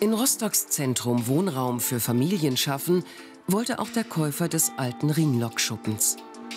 In Rostocks Zentrum Wohnraum für Familien schaffen, wollte auch der Käufer des alten Ringlokschuppens.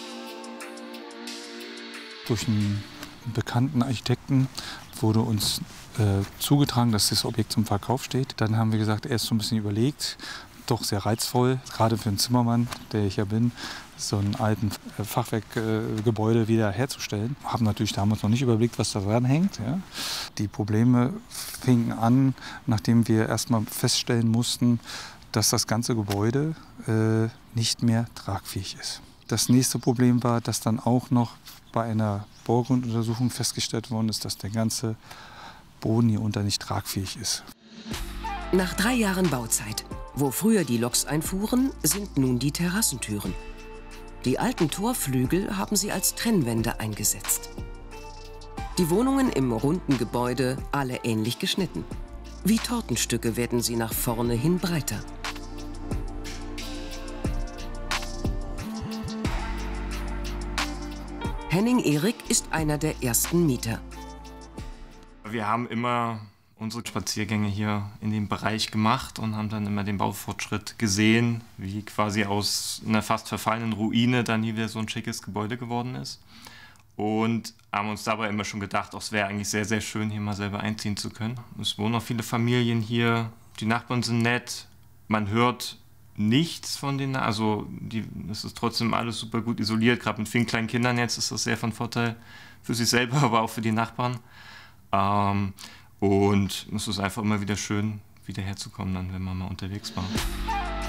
Durch einen bekannten Architekten wurde uns zugetragen, dass das Objekt zum Verkauf steht. Dann haben wir gesagt, erst so ein bisschen überlegt, doch sehr reizvoll, gerade für einen Zimmermann, der ich ja bin, so einen alten Fachwerkgebäude wieder herzustellen. Haben natürlich damals noch nicht überblickt, was da dran hängt. Ja. Die Probleme fingen an, nachdem wir erstmal feststellen mussten, dass das ganze Gebäude nicht mehr tragfähig ist. Das nächste Problem war, dass dann auch noch bei einer Baugrunduntersuchung festgestellt worden ist, dass der ganze Boden hier unter nicht tragfähig ist. Nach 3 Jahren Bauzeit, wo früher die Loks einfuhren, sind nun die Terrassentüren. Die alten Torflügel haben sie als Trennwände eingesetzt. Die Wohnungen im runden Gebäude alle ähnlich geschnitten. Wie Tortenstücke werden sie nach vorne hin breiter. Henning Erik ist einer der ersten Mieter. Wir haben immer unsere Spaziergänge hier in dem Bereich gemacht und haben dann immer den Baufortschritt gesehen, wie quasi aus einer fast verfallenen Ruine dann hier wieder so ein schickes Gebäude geworden ist. Und haben uns dabei immer schon gedacht, es wäre eigentlich sehr, sehr schön, hier mal selber einziehen zu können. Es wohnen noch viele Familien hier, die Nachbarn sind nett, man hört nichts von denen, also es ist trotzdem alles super gut isoliert, gerade mit vielen kleinen Kindern jetzt ist das sehr von Vorteil für sich selber, aber auch für die Nachbarn. Und es ist einfach immer wieder schön, wieder herzukommen, dann, wenn man mal unterwegs war.